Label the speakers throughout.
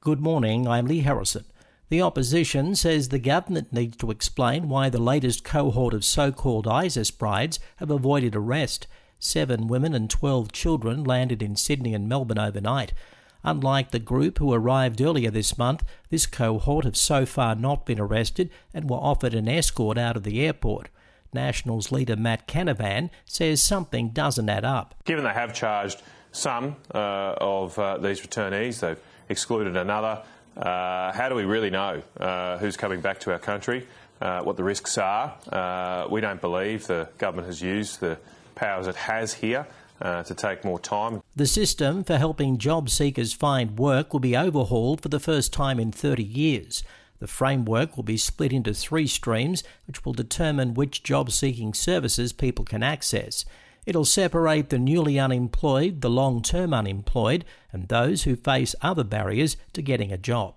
Speaker 1: Good morning, I'm Lee Harrison. The opposition says the government needs to explain why the latest cohort of so-called ISIS brides have avoided arrest. 7 women and 12 children landed in Sydney and Melbourne overnight. Unlike the group who arrived earlier this month, this cohort have so far not been arrested and were offered an escort out of the airport. Nationals leader Matt Canavan says something doesn't add up.
Speaker 2: Given they have charged some of these returnees, they've excluded another, how do we really know who's coming back to our country, what the risks are? We don't believe the government has used the powers it has here to take more time.
Speaker 1: The system for helping job seekers find work will be overhauled for the first time in 30 years. The framework will be split into 3 streams, which will determine which job-seeking services people can access. It'll separate the newly unemployed, the long-term unemployed, and those who face other barriers to getting a job.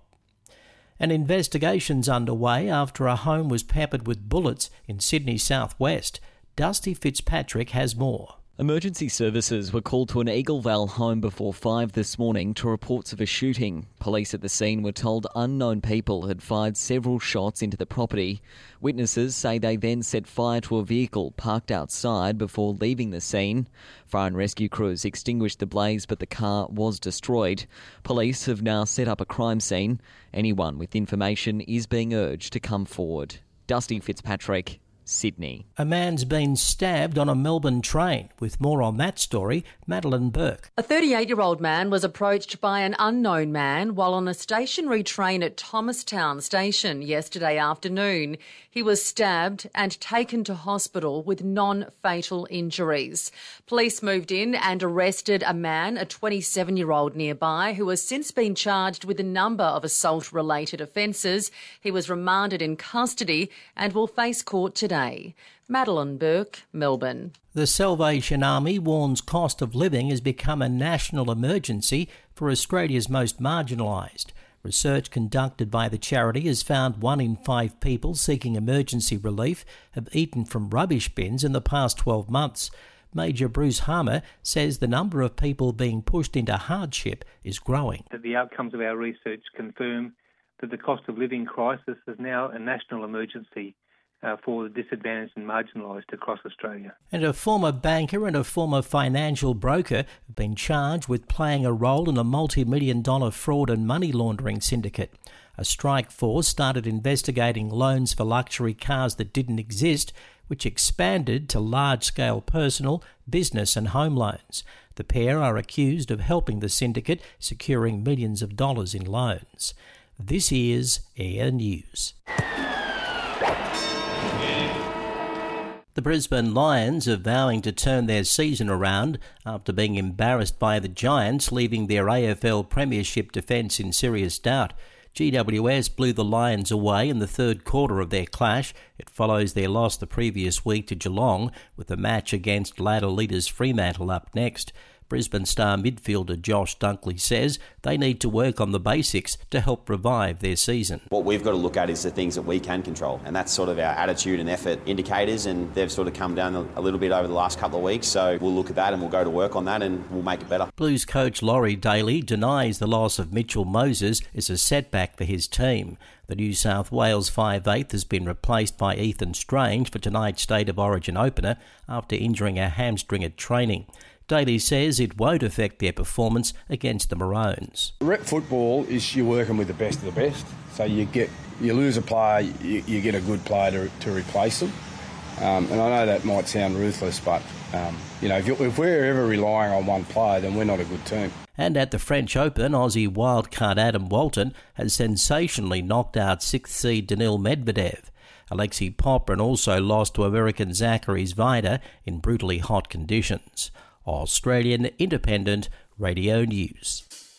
Speaker 1: An investigation's underway after a home was peppered with bullets in Sydney's southwest. Dusty Fitzpatrick has more.
Speaker 3: Emergency services were called to an Eagle Vale home before 5 this morning to reports of a shooting. Police at the scene were told unknown people had fired several shots into the property. Witnesses say they then set fire to a vehicle parked outside before leaving the scene. Fire and rescue crews extinguished the blaze, but the car was destroyed. Police have now set up a crime scene. Anyone with information is being urged to come forward. Dusty Fitzpatrick, Sydney.
Speaker 1: A man's been stabbed on a Melbourne train. With more on that story, Madeline Burke.
Speaker 4: A 38-year-old man was approached by an unknown man while on a stationary train at Thomastown Station yesterday afternoon. He was stabbed and taken to hospital with non-fatal injuries. Police moved in and arrested a man, a 27-year-old nearby, who has since been charged with a number of assault-related offences. He was remanded in custody and will face court today. Madeline Burke, Melbourne.
Speaker 1: The Salvation Army warns cost of living has become a national emergency for Australia's most marginalised. Research conducted by the charity has found 1 in 5 people seeking emergency relief have eaten from rubbish bins in the past 12 months. Major Bruce Harmer says the number of people being pushed into hardship is growing.
Speaker 5: The outcomes of our research confirm that the cost of living crisis is now a national emergency for the disadvantaged and marginalised across Australia.
Speaker 1: And a former banker and a former financial broker have been charged with playing a role in a multi-million-dollar fraud and money laundering syndicate. A strike force started investigating loans for luxury cars that didn't exist, which expanded to large-scale personal, business and home loans. The pair are accused of helping the syndicate securing millions of dollars in loans. This is Air News. The Brisbane Lions are vowing to turn their season around after being embarrassed by the Giants, leaving their AFL Premiership defence in serious doubt. GWS blew the Lions away in the third quarter of their clash. It follows their loss the previous week to Geelong, with the match against ladder leaders Fremantle up next. Brisbane star midfielder Josh Dunkley says they need to work on the basics to help revive their season.
Speaker 6: What we've got to look at is the things that we can control, and that's sort of our attitude and effort indicators, and they've sort of come down a little bit over the last couple of weeks, so we'll look at that and we'll go to work on that and we'll make it better.
Speaker 1: Blues coach Laurie Daly denies the loss of Mitchell Moses is a setback for his team. The New South Wales 5'8" has been replaced by Ethan Strange for tonight's State of Origin opener after injuring a hamstring at training. Daly says it won't affect their performance against the Maroons.
Speaker 7: Rep football is you're working with the best of the best. So you lose a player, you get a good player to replace them. And I know that might sound ruthless, but if we're ever relying on one player, then we're not a good team.
Speaker 1: And at the French Open, Aussie wildcard Adam Walton has sensationally knocked out 6th seed Daniil Medvedev. Alexei Popyrin also lost to American Zachary Zvider in brutally hot conditions. Australian Independent Radio News.